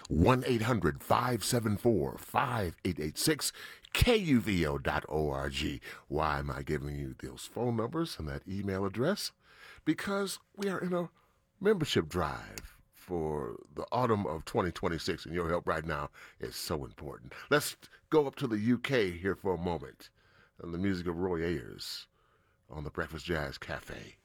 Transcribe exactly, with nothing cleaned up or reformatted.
one eight hundred five seven four five eight eight six, K U V O dot org. Why am I giving you those phone numbers and that email address? Because we are in a membership drive for the autumn of twenty twenty-six, and your help right now is so important. Let's go up to the U K here for a moment, and the music of Roy Ayers on the Breakfast Jazz Cafe.